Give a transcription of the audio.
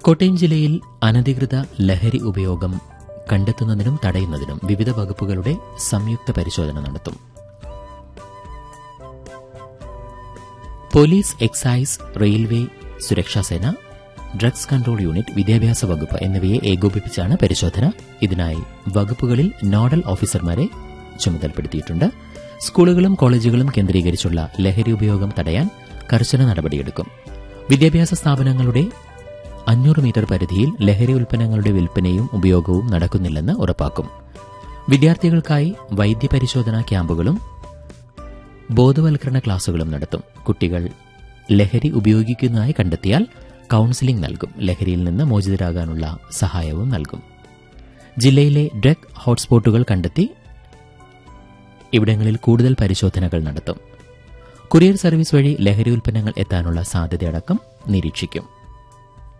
കോട്ടയം ജില്ലയിൽ അനധികൃത ലഹരി ഉപയോഗം കണ്ടെത്തുന്നതിനും തടയുന്നതിനും വിവിധ വകുപ്പുകളുടെ സംയുക്ത പരിശോധന നടത്തും. പോലീസ്, എക്സൈസ്, റെയിൽവേ സുരക്ഷാസേന, ഡ്രഗ്സ് കൺട്രോൾ യൂണിറ്റ്, വിദ്യാഭ്യാസ വകുപ്പ് എന്നിവയെ ഏകോപിപ്പിച്ചാണ് പരിശോധന. ഇതിനായി വകുപ്പുകളിൽ നോഡൽ ഓഫീസർമാരെ ചുമതലപ്പെടുത്തിയിട്ടുണ്ട്. സ്കൂളുകളും കോളേജുകളും കേന്ദ്രീകരിച്ചുള്ള ലഹരി ഉപയോഗം തടയാൻ കർശന നടപടിയെടുക്കും. വിദ്യാഭ്യാസ സ്ഥാപനങ്ങളുടെ 500 മീറ്റർ പരിധിയിൽ ലഹരി ഉൽപ്പന്നങ്ങളുടെ വിൽപ്പനയും ഉപയോഗവും നടക്കുന്നില്ലെന്ന് ഉറപ്പാക്കും. വിദ്യാർത്ഥികൾക്കായി വൈദ്യപരിശോധനാ ക്യാമ്പുകളും ബോധവൽക്കരണ ക്ലാസുകളും നടത്തും. കുട്ടികൾ ലഹരി ഉപയോഗിക്കുന്നതായി കണ്ടെത്തിയാൽ കൌൺസിലിംഗ് നൽകും. ലഹരിയിൽ നിന്ന് മോചിതരാകാനുള്ള സഹായവും നൽകും. ജില്ലയിലെ ഡ്രഗ് ഹോട്ട്സ്പോട്ടുകൾ കണ്ടെത്തി ഇവിടങ്ങളിൽ കൂടുതൽ പരിശോധനകൾ നടത്തും. കൊറിയർ സർവീസ് വഴി ലഹരി ഉൽപ്പന്നങ്ങൾ എത്താനുള്ള സാധ്യതയടക്കം നിരീക്ഷിക്കും.